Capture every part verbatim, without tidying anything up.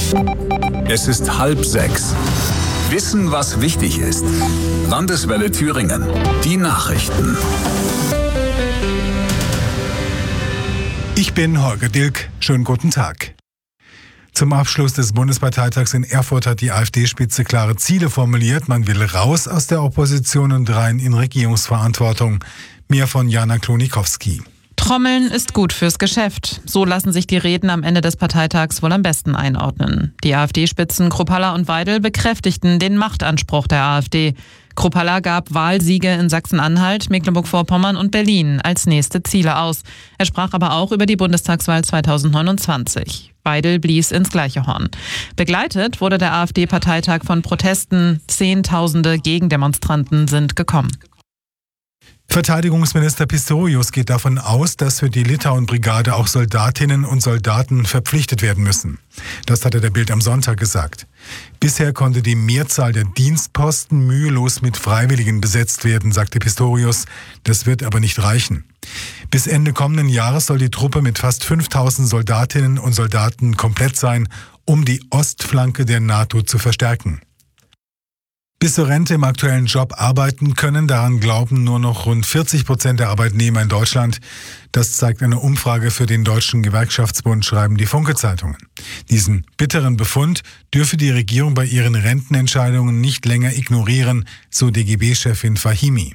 Es ist halb sechs. Wissen, was wichtig ist. Landeswelle Thüringen. Die Nachrichten. Ich bin Holger Dilk. Schönen guten Tag. Zum Abschluss des Bundesparteitags in Erfurt hat die AfD-Spitze klare Ziele formuliert. Man will raus aus der Opposition und rein in Regierungsverantwortung. Mehr von Jana Klonikowski. Trommeln ist gut fürs Geschäft. So lassen sich die Reden am Ende des Parteitags wohl am besten einordnen. Die AfD-Spitzen Kruppalla und Weidel bekräftigten den Machtanspruch der AfD. Kruppalla gab Wahlsiege in Sachsen-Anhalt, Mecklenburg-Vorpommern und Berlin als nächste Ziele aus. Er sprach aber auch über die Bundestagswahl zweitausendneunundzwanzig. Weidel blies ins gleiche Horn. Begleitet wurde der AfD-Parteitag von Protesten. Zehntausende Gegendemonstranten sind gekommen. Verteidigungsminister Pistorius geht davon aus, dass für die Litauen-Brigade auch Soldatinnen und Soldaten verpflichtet werden müssen. Das hatte der Bild am Sonntag gesagt. Bisher konnte die Mehrzahl der Dienstposten mühelos mit Freiwilligen besetzt werden, sagte Pistorius. Das wird aber nicht reichen. Bis Ende kommenden Jahres soll die Truppe mit fast fünftausend Soldatinnen und Soldaten komplett sein, um die Ostflanke der NATO zu verstärken. Bis zur Rente im aktuellen Job arbeiten können, daran glauben nur noch rund vierzig Prozent der Arbeitnehmer in Deutschland. Das zeigt eine Umfrage für den Deutschen Gewerkschaftsbund, schreiben die Funke-Zeitungen. Diesen bitteren Befund dürfe die Regierung bei ihren Rentenentscheidungen nicht länger ignorieren, so D G B-Chefin Fahimi.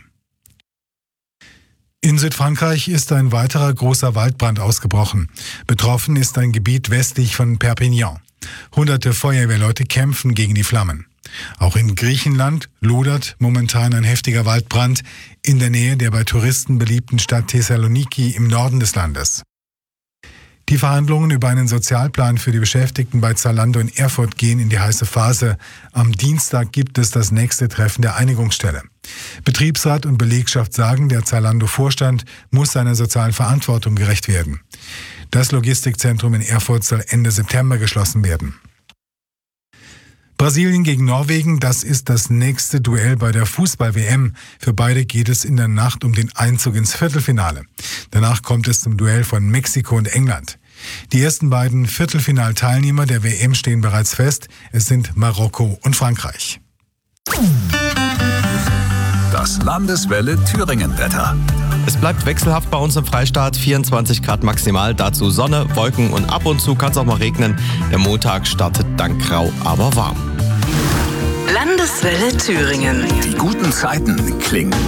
In Südfrankreich ist ein weiterer großer Waldbrand ausgebrochen. Betroffen ist ein Gebiet westlich von Perpignan. Hunderte Feuerwehrleute kämpfen gegen die Flammen. Auch in Griechenland lodert momentan ein heftiger Waldbrand in der Nähe der bei Touristen beliebten Stadt Thessaloniki im Norden des Landes. Die Verhandlungen über einen Sozialplan für die Beschäftigten bei Zalando in Erfurt gehen in die heiße Phase. Am Dienstag gibt es das nächste Treffen der Einigungsstelle. Betriebsrat und Belegschaft sagen, der Zalando-Vorstand muss seiner sozialen Verantwortung gerecht werden. Das Logistikzentrum in Erfurt soll Ende September geschlossen werden. Brasilien gegen Norwegen, das ist das nächste Duell bei der Fußball-W M. Für beide geht es in der Nacht um den Einzug ins Viertelfinale. Danach kommt es zum Duell von Mexiko und England. Die ersten beiden Viertelfinalteilnehmer der W M stehen bereits fest. Es sind Marokko und Frankreich. Das Landeswelle Thüringen-Wetter. Es bleibt wechselhaft bei uns im Freistaat, vierundzwanzig Grad maximal, dazu Sonne, Wolken und ab und zu kann es auch mal regnen. Der Montag startet dann grau, aber warm. Landeswelle Thüringen. Die guten Zeiten klingen